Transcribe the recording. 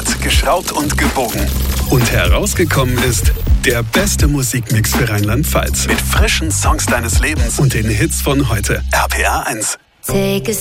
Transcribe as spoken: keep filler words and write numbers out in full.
Gehört, geschraubt und gebogen. Und herausgekommen ist der beste Musikmix für Rheinland-Pfalz. Mit frischen Songs deines Lebens und den Hits von heute. R P R eins. Take a